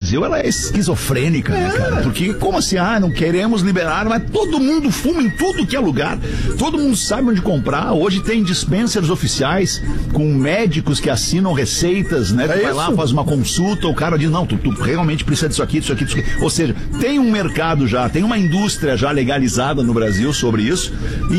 Brasil, ela é esquizofrênica, né, cara? Porque como assim, não queremos liberar, mas todo mundo fuma em tudo que é lugar, todo mundo sabe onde comprar. Hoje tem dispensers oficiais com médicos que assinam receitas, né? Tu vai lá, faz uma consulta, o cara diz, não, tu realmente precisa disso aqui, disso aqui, disso aqui. Ou seja, tem um mercado já, tem uma indústria já legalizada no Brasil sobre isso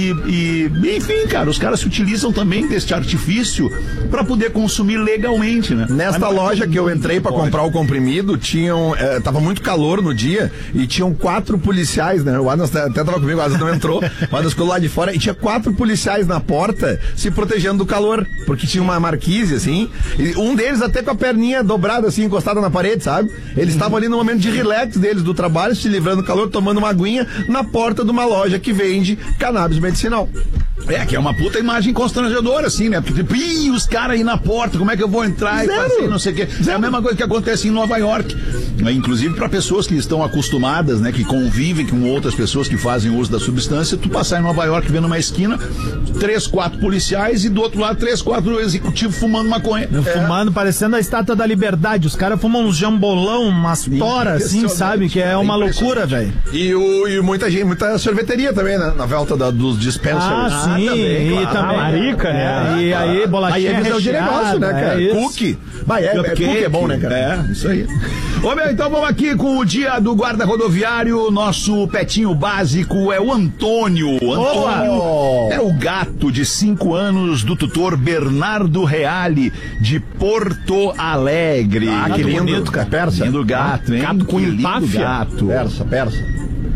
e enfim, cara, os caras se utilizam também deste artifício para poder consumir legalmente, né? Nesta loja que eu entrei para comprar o comprimido, tava muito calor no dia e tinham 4 policiais, né? O Adams até tava comigo, o Adams não entrou, o Adams ficou lá de fora e tinha 4 policiais na porta se protegendo do calor, porque tinha uma marquise, assim, e um deles até com a perninha dobrada, assim, encostada na parede, sabe? Eles estavam ali no momento de relax deles do trabalho, se livrando do calor, tomando uma aguinha na porta de uma loja que vende cannabis medicinal. Que é uma puta imagem constrangedora, assim, né? Porque, os caras aí na porta, como é que eu vou entrar e fazer não sei o quê? É a mesma coisa que acontece em Nova York. Inclusive para pessoas que estão acostumadas, né? Que convivem com outras pessoas que fazem uso da substância, tu passar em Nova York, vendo uma esquina, 3, 4 policiais e do outro lado 3, 4 executivos fumando maconha. Fumando, parecendo a Estátua da Liberdade. Os caras fumam uns jambolão, umas toras, assim, sabe? Que é uma loucura, velho. E muita sorveteria também, né? Na volta dos dispensers. Sim, também, e claro. também. Marica, né? E aí, bolachinha aí é de negócio, né, cara? Cookie. Cookie é bom, né, cara? Isso aí. Ô, meu, então vamos aqui com o dia do guarda rodoviário. Nosso petinho básico é o Antônio. Antônio é o gato de 5 anos do tutor Bernardo Reale, de Porto Alegre. Que lindo, bonito, cara. Persa. Lindo gato, hein? Gato com empáfia. Gato. Persa.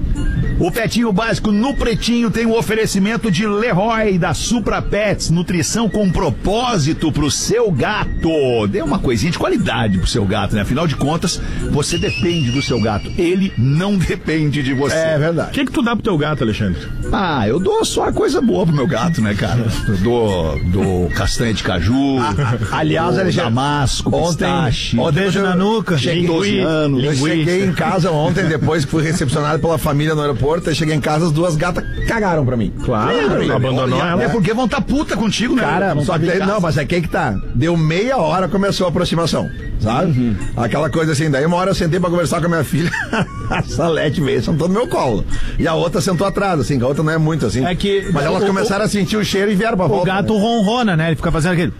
O Petinho Básico no Pretinho tem o oferecimento de Leroy, da Supra Pets, nutrição com propósito pro seu gato. Dê uma coisinha de qualidade pro seu gato, né? Afinal de contas, você depende do seu gato. Ele não depende de você. É verdade. O que tu dá pro teu gato, Alexandre? Eu dou só a coisa boa pro meu gato, né, cara? Eu dou castanha de caju, aliás, Alexandre, damasco, pistache. Beijo na nuca. Eu cheguei em casa ontem, depois que fui recepcionado pela família no aeroporto, eu cheguei em casa, as 2 gatas cagaram pra mim. Claro, abandonou ela. É porque vão tá puta contigo, né? Cara, só que não, mas é que tá. Deu meia hora, começou a aproximação, sabe? Aquela coisa assim, daí uma hora eu sentei pra conversar com a minha filha, a Salete veio, sentou no meu colo. E a outra sentou atrás, assim, que a outra não é muito assim. Mas elas começaram a sentir o cheiro e vieram pra volta. O gato ronrona, né? Ele fica fazendo aquele...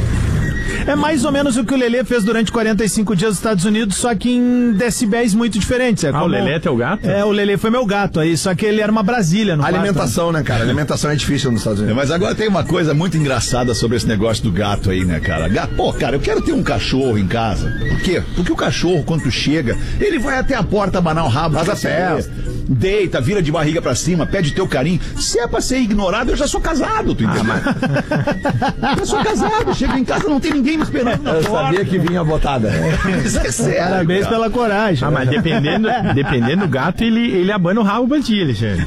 É mais ou menos o que o Lelê fez durante 45 dias nos Estados Unidos, só que em decibéis muito diferentes. O Lelê é teu gato? O Lelê foi meu gato aí, só que ele era uma Brasília no alimentação, quarto, né, cara? Alimentação é difícil nos Estados Unidos. Mas agora tem uma coisa muito engraçada sobre esse negócio do gato aí, né, cara? Cara, eu quero ter um cachorro em casa. Por quê? Porque o cachorro, quando tu chega, ele vai até a porta abanar o rabo, faz a festa, deita, vira de barriga pra cima, pede teu carinho. Se é pra ser ignorado, eu já sou casado, tu entendeu? Eu sou casado, chego em casa, não tem ninguém me esperando na porta. Sabia que vinha botada. Parabéns pela coragem. Mas dependendo do gato, ele abana o rabo pra ti, Alexandre.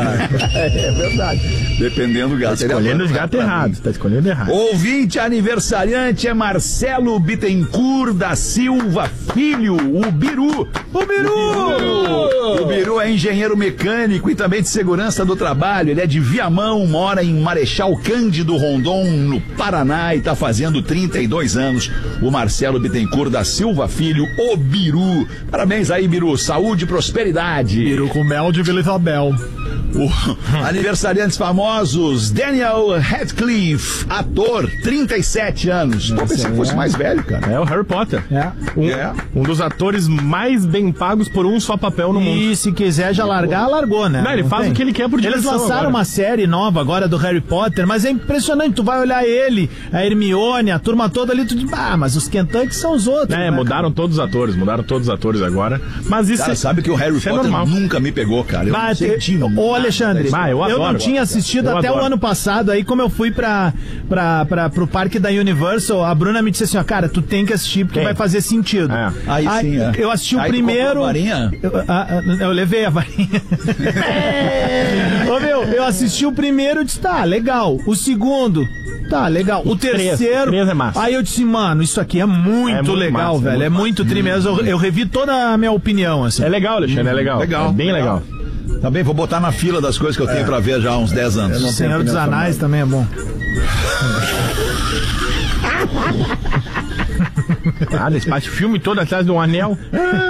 É verdade. Dependendo do gato. Tá escolhendo os gatos errados. Tá escolhendo errado. Ouvinte aniversariante é Marcelo Bittencourt da Silva Filho, o Biru. O Biru é engenheiro mecânico e também de segurança do trabalho. Ele é de Viamão, mora em Marechal Cândido Rondon, no Paraná, e tá fazendo 32 anos. O Marcelo Bittencourt da Silva Filho, o Biru. Parabéns aí, Biru. Saúde e prosperidade. Biru com mel de Vila Isabel. Aniversariantes famosos: Daniel Radcliffe, ator, 37 anos. Não pensei que fosse mais velho, cara. É o Harry Potter. Um dos atores mais bem pagos por um só papel no mundo. E se quiser já largar, largou, né? Não, ele faz o que ele quer por direção. Eles lançaram uma série nova agora do Harry Potter, mas é impressionante. Tu vai olhar ele, a Hermione, a turma toda ali, tu diz, mas os Kentucky são os outros. Mudaram todos os atores agora. Mas isso cara, sabe que o Harry Potter nunca me pegou, cara. Eu não sei Alexandre, eu não tinha assistido até o ano passado, aí como eu fui pro parque da Universal, a Bruna me disse assim, cara, tu tem que assistir porque vai fazer sentido. Aí sim, eu assisti o primeiro... Eu levei a varinha. Eu assisti o primeiro e disse, tá, legal. O segundo... Tá, legal. O terceiro... é massa. Aí eu disse, mano, isso aqui é muito legal, massa, velho. É muito tri mesmo. Eu revi toda a minha opinião, assim. É legal, Alexandre, é legal. É bem legal. Tá bem, vou botar na fila das coisas que eu tenho pra ver já há uns 10 anos. O Senhor dos Anéis também é bom. Esse filme todo atrás de um anel.